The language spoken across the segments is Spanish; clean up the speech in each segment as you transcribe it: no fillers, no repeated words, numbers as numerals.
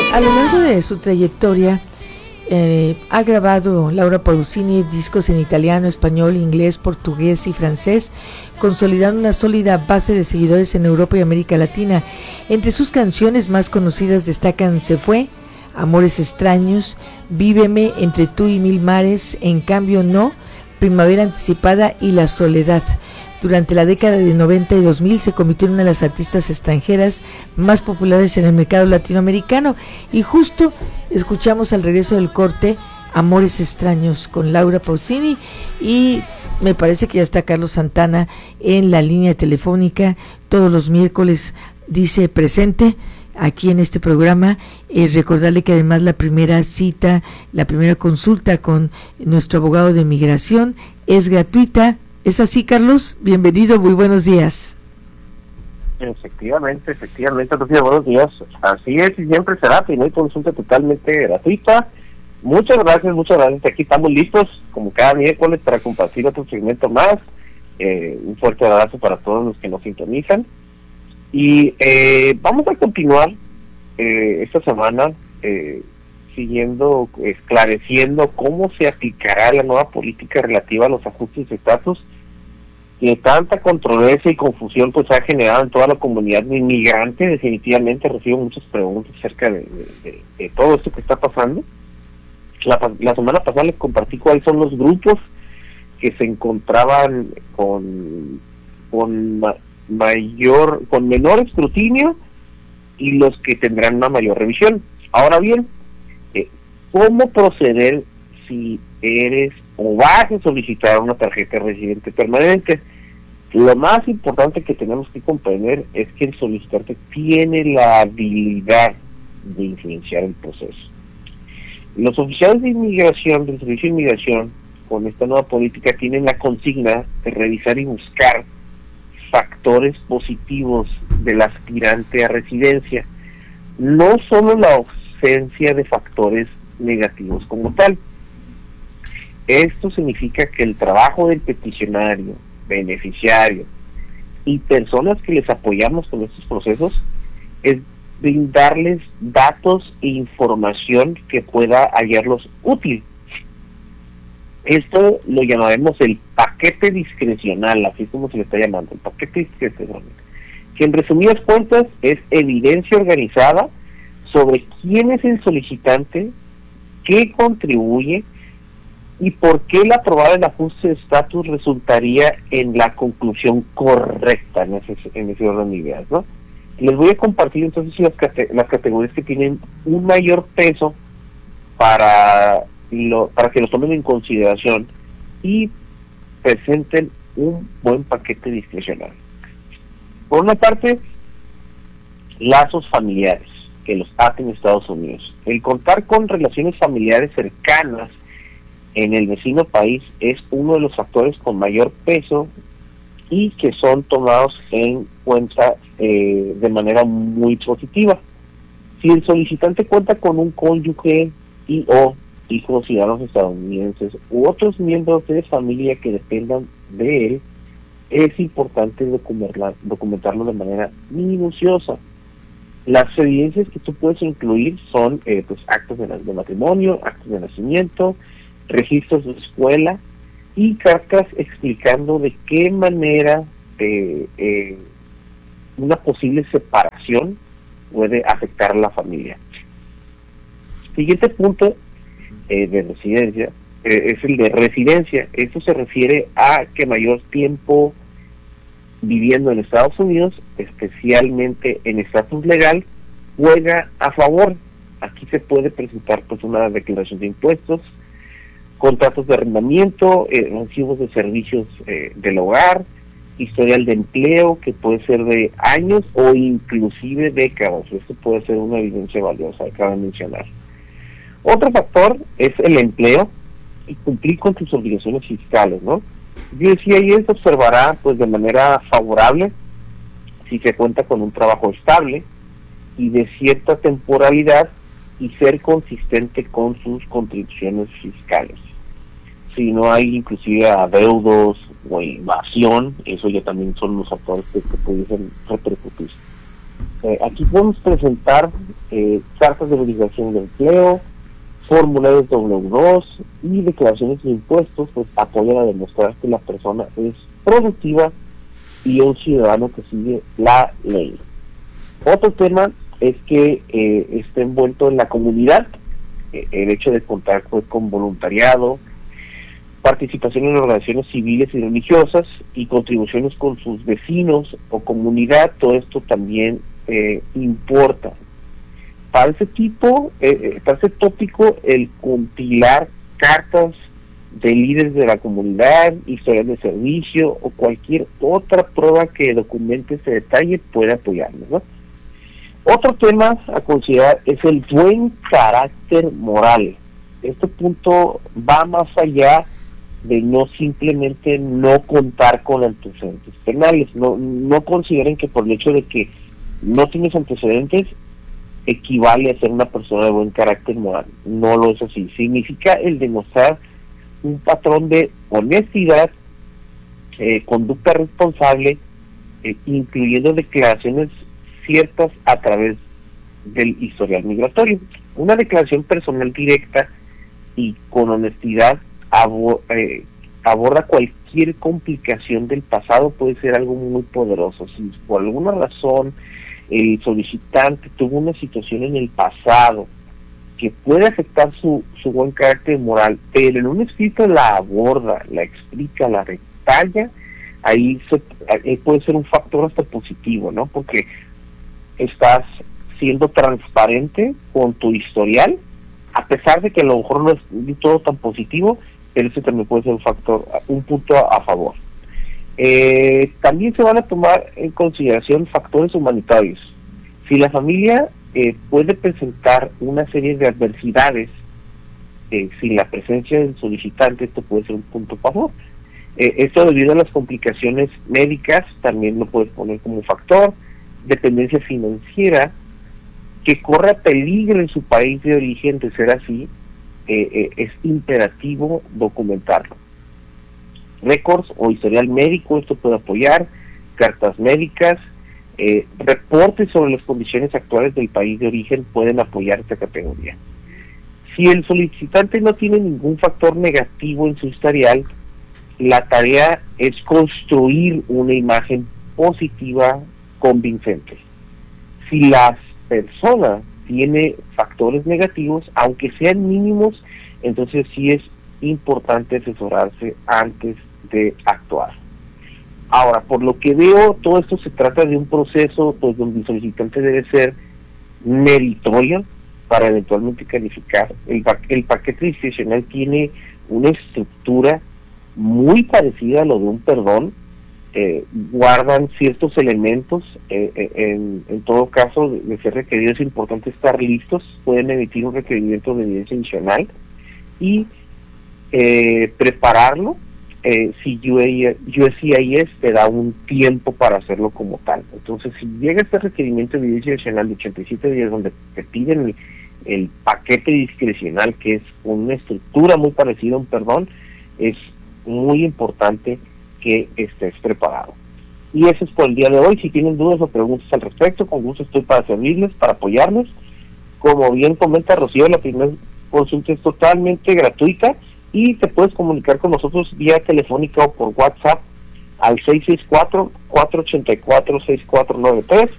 A lo largo de su trayectoria ha grabado Laura Pausini discos en italiano, español, inglés, portugués y francés, consolidando una sólida base de seguidores en Europa y América Latina. Entre sus canciones más conocidas destacan Se fue, Amores extraños, Víveme, Entre tú y mil mares, En cambio no, Primavera anticipada y La soledad. Durante la década de 90 y 2000 se convirtió en una de las artistas extranjeras más populares en el mercado latinoamericano, y justo escuchamos al regreso del corte Amores extraños con Laura Pausini, y me parece que ya está Carlos Santana en la línea telefónica. Todos los miércoles dice presente aquí en este programa. Recordarle que además la primera cita, la primera consulta con nuestro abogado de migración es gratuita. ¿Es así, Carlos? Bienvenido, muy buenos días. Efectivamente, Lucía, buenos días. Así es, y siempre será primera consulta totalmente gratuita. Muchas gracias. Aquí estamos listos, como cada miércoles, para compartir otro segmento más. Un fuerte abrazo para todos los que nos sintonizan. Y vamos a continuar esta semana esclareciendo cómo se aplicará la nueva política relativa a los ajustes de estatus, que tanta controversia y confusión pues ha generado en toda la comunidad inmigrante. Definitivamente recibo muchas preguntas acerca de todo esto que está pasando. La semana pasada les compartí cuáles son los grupos que se encontraban con menor escrutinio y los que tendrán una mayor revisión. Ahora bien, ¿cómo proceder si eres o vas a solicitar una tarjeta de residente permanente? Lo más importante que tenemos que comprender es que el solicitante tiene la habilidad de influenciar el proceso. Los oficiales de inmigración, del Servicio de Inmigración, con esta nueva política, tienen la consigna de revisar y buscar factores positivos del aspirante a residencia, no solo la ausencia de factores negativos como tal. Esto significa que el trabajo del peticionario, beneficiario y personas que les apoyamos con estos procesos es brindarles datos e información que pueda hallarlos útil. Esto lo llamaremos el paquete discrecional, así es como se le está llamando, el paquete discrecional, que en resumidas cuentas es evidencia organizada sobre quién es el solicitante, qué contribuye y por qué el aprobar el ajuste de estatus resultaría en la conclusión correcta en ese orden de ideas, ¿no? Les voy a compartir entonces las categorías que tienen un mayor peso para que lo tomen en consideración y presenten un buen paquete discrecional. Por una parte, lazos familiares que los aten a Estados Unidos. El contar con relaciones familiares cercanas en el vecino país es uno de los factores con mayor peso y que son tomados en cuenta de manera muy positiva. Si el solicitante cuenta con un cónyuge y o hijos ciudadanos estadounidenses u otros miembros de familia que dependan de él, es importante documentarlo de manera minuciosa. Las evidencias que tú puedes incluir son pues actos de matrimonio, actos de nacimiento, registros de escuela y cartas explicando de qué manera una posible separación puede afectar a la familia. Siguiente punto de residencia es el de residencia. Esto se refiere a que mayor tiempo viviendo en Estados Unidos, especialmente en estatus legal, juega a favor. Aquí se puede presentar pues una declaración de impuestos, contratos de arrendamiento, recibos de servicios del hogar, historial de empleo que puede ser de años o inclusive décadas. Esto puede ser una evidencia valiosa, cabe mencionar. Otro factor es el empleo y cumplir con tus obligaciones fiscales, ¿no? Yo decía, y esto observará pues de manera favorable si se cuenta con un trabajo estable y de cierta temporalidad y ser consistente con sus contribuciones fiscales. Si no hay inclusive adeudos o evasión, eso ya también son los factores que pudiesen repercutir. Aquí podemos presentar cartas de verificación de empleo, formularios W2 y declaraciones de impuestos, pues apoyan a demostrar que la persona es productiva y un ciudadano que sigue la ley. Otro tema es que está envuelto en la comunidad, el hecho de contar pues con voluntariado, participación en organizaciones civiles y religiosas y contribuciones con sus vecinos o comunidad. Todo esto también importa. Para ese tópico, el compilar cartas de líderes de la comunidad, historias de servicio o cualquier otra prueba que documente ese detalle puede apoyarnos, ¿no? Otro tema a considerar es el buen carácter moral. Este punto va más allá de no simplemente no contar con antecedentes penales. No consideren que por el hecho de que no tienes antecedentes equivale a ser una persona de buen carácter moral. No lo es así. Significa el demostrar un patrón de honestidad, conducta responsable, incluyendo declaraciones ciertas a través del historial migratorio. Una declaración personal directa y con honestidad aborda cualquier complicación del pasado. Puede ser algo muy poderoso. Si por alguna razón el solicitante tuvo una situación en el pasado que puede afectar su buen carácter moral, pero en un escrito la aborda, la explica, la detalla, ahí puede ser un factor hasta positivo, ¿no? Porque estás siendo transparente con tu historial, a pesar de que a lo mejor no es todo tan positivo, pero ese también puede ser un punto a favor. También se van a tomar en consideración factores humanitarios. Si la familia puede presentar una serie de adversidades sin la presencia del solicitante, esto puede ser un punto a favor. Esto debido a las complicaciones médicas también lo puedes poner como factor. Dependencia financiera, que corra peligro en su país de origen. De ser así, es imperativo documentarlo. Récords o historial médico, esto puede apoyar. Cartas médicas, reportes sobre las condiciones actuales del país de origen pueden apoyar esta categoría. Si el solicitante no tiene ningún factor negativo en su historial, la tarea es construir una imagen positiva convincente. Si la persona tiene factores negativos, aunque sean mínimos, entonces sí es importante asesorarse antes de actuar. Ahora, por lo que veo, todo esto se trata de un proceso pues donde el solicitante debe ser meritorio para eventualmente calificar. El paquete discrecional tiene una estructura muy parecida a lo de un perdón. Guardan ciertos elementos. En todo caso de ser requerido es importante estar listos. Pueden emitir un requerimiento de evidencia adicional y prepararlo. Si USCIS te da un tiempo para hacerlo como tal. Entonces, si llega este requerimiento de evidencia adicional de 87 días donde te piden el paquete discrecional, que es una estructura muy parecida a un perdón, es muy importante que estés preparado. Y eso es por el día de hoy. Si tienen dudas o preguntas al respecto, con gusto estoy para servirles, para apoyarles. Como bien comenta Rocío, la primera consulta es totalmente gratuita y te puedes comunicar con nosotros vía telefónica o por WhatsApp al 664-484-6493,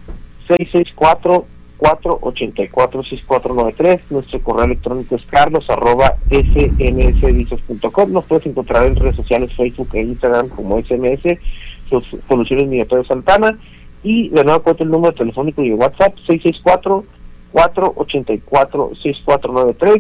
664-484-6493. Nuestro correo electrónico es carlos@smsvisas.com. Nos puedes encontrar en redes sociales, Facebook e Instagram como SMS Soluciones Migratorias Santana. Y de nuevo cuento el número telefónico y de WhatsApp 664-484-6493,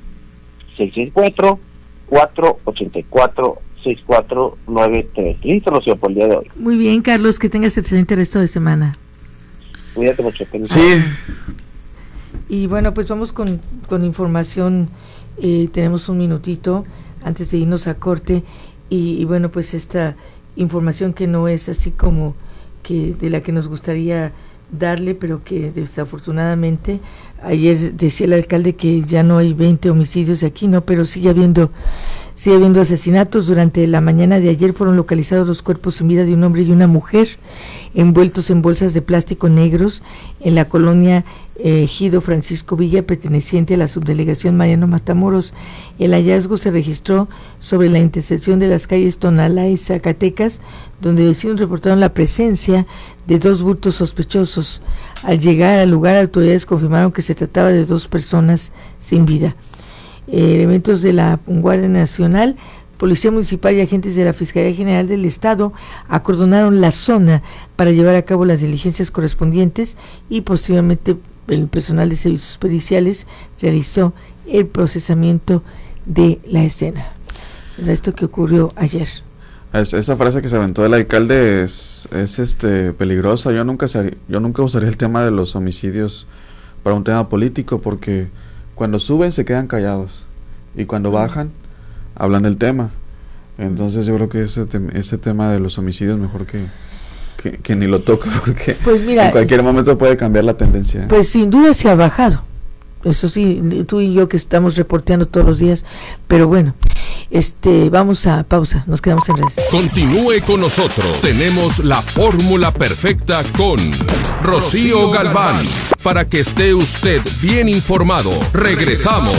664-484-6493. Listo, Rocío, por el día de hoy. Muy bien, Carlos, que tengas excelente resto de semana. Cuídate mucho. Sí. Y bueno, pues vamos con información. Tenemos un minutito antes de irnos a corte. Y bueno, pues esta información que no es así como que de la que nos gustaría darle, pero que desafortunadamente ayer decía el alcalde que ya no hay 20 homicidios aquí, no, pero sigue habiendo Sigue habiendo asesinatos. Durante la mañana de ayer fueron localizados los cuerpos sin vida de un hombre y una mujer envueltos en bolsas de plástico negros en la colonia Ejido Francisco Villa, perteneciente a la subdelegación Mariano Matamoros. El hallazgo se registró sobre la intersección de las calles Tonalá y Zacatecas, donde vecinos reportaron la presencia de 2 bultos sospechosos. Al llegar al lugar, autoridades confirmaron que se trataba de 2 personas sin vida. Elementos de la Guardia Nacional, Policía Municipal y agentes de la Fiscalía General del Estado acordonaron la zona para llevar a cabo las diligencias correspondientes y posteriormente el personal de servicios periciales realizó el procesamiento de la escena. Esto que ocurrió ayer. Esa frase que se aventó el alcalde es peligrosa. Yo nunca usaría el tema de los homicidios para un tema político, porque cuando suben se quedan callados y cuando bajan hablan del tema. Entonces yo creo que ese tema de los homicidios mejor que ni lo toca, porque pues mira, en cualquier momento puede cambiar la tendencia. Pues sin duda se ha bajado. Eso sí, tú y yo que estamos reporteando todos los días, pero bueno, vamos a pausa, nos quedamos en redes. Continúe con nosotros, tenemos la fórmula perfecta con Rocío Galván, para que esté usted bien informado. Regresamos.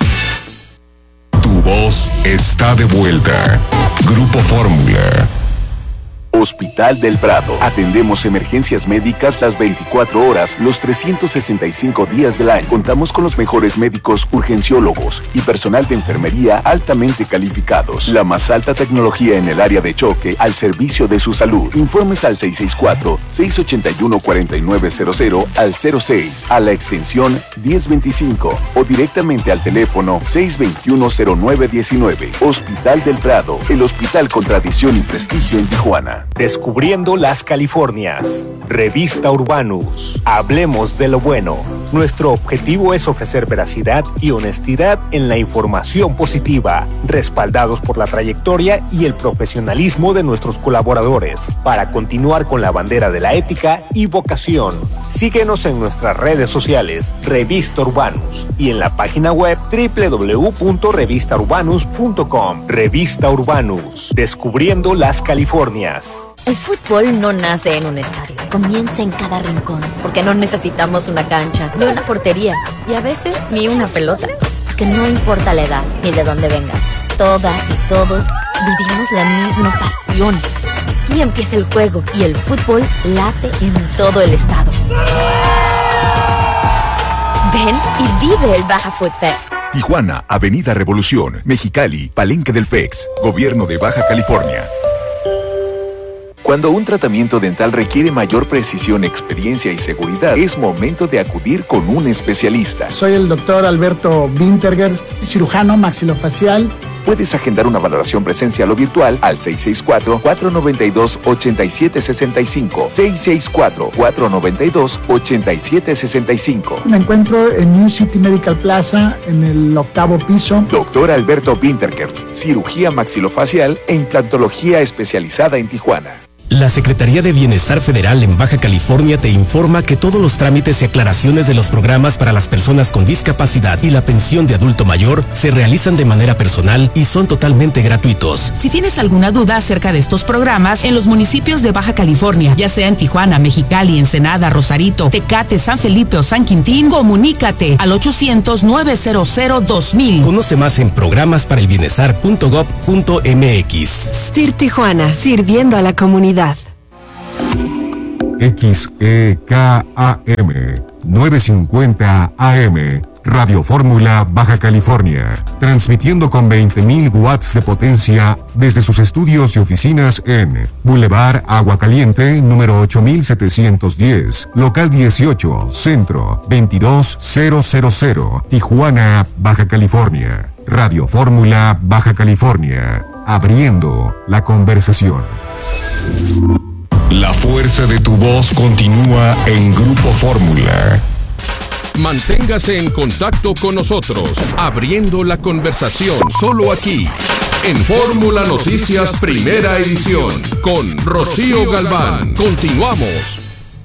Tu voz está de vuelta. Grupo Fórmula. Hospital del Prado. Atendemos emergencias médicas las 24 horas, los 365 días del año. Contamos con los mejores médicos urgenciólogos y personal de enfermería altamente calificados. La más alta tecnología en el área de choque al servicio de su salud. Informes al 664-681-4900 al 06, a la extensión 1025 o directamente al teléfono 621-0919. Hospital del Prado, el hospital con tradición y prestigio en Tijuana. Descubriendo las Californias. Revista Urbanus. Hablemos de lo bueno. Nuestro objetivo es ofrecer veracidad y honestidad en la información positiva, respaldados por la trayectoria y el profesionalismo de nuestros colaboradores, para continuar con la bandera de la ética y vocación. Síguenos en nuestras redes sociales, Revista Urbanus, y en la página web www.revistaurbanus.com. Revista Urbanus. Descubriendo las Californias. El fútbol no nace en un estadio, comienza en cada rincón, porque no necesitamos una cancha, ni una portería, y a veces ni una pelota, porque no importa la edad ni de dónde vengas, todas y todos vivimos la misma pasión. Aquí empieza el juego y el fútbol late en todo el estado. Ven y vive el Baja Food Fest. Tijuana, Avenida Revolución, Mexicali, Palenque del FEX, Gobierno de Baja California. Cuando un tratamiento dental requiere mayor precisión, experiencia y seguridad, es momento de acudir con un especialista. Soy el doctor Alberto Wintergerst, cirujano maxilofacial. Puedes agendar una valoración presencial o virtual al 664-492-8765. 664-492-8765. Me encuentro en New City Medical Plaza, en el 8º piso. Doctor Alberto Wintergerst, cirugía maxilofacial e implantología especializada en Tijuana. La Secretaría de Bienestar Federal en Baja California te informa que todos los trámites y aclaraciones de los programas para las personas con discapacidad y la pensión de adulto mayor se realizan de manera personal y son totalmente gratuitos. Si tienes alguna duda acerca de estos programas en los municipios de Baja California, ya sea en Tijuana, Mexicali, Ensenada, Rosarito, Tecate, San Felipe o San Quintín, comunícate al 800-900-2000. Conoce más en programasparelbienestar.gov.mx. STIR Tijuana, sirviendo a la comunidad. XEKAM 950 AM, Radio Fórmula Baja California, transmitiendo con 20.000 watts de potencia desde sus estudios y oficinas en Boulevard Agua Caliente, número 8710, local 18, centro 22000, Tijuana, Baja California. Radio Fórmula Baja California, abriendo la conversación. La fuerza de tu voz continúa en Grupo Fórmula. Manténgase en contacto con nosotros, abriendo la conversación solo aquí, en Fórmula Noticias Primera Edición, con Rocío Galván. Continuamos.